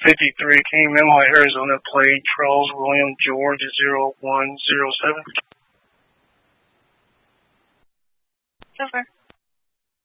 53 King Memo, Arizona plate, Charles William George 0107. Over.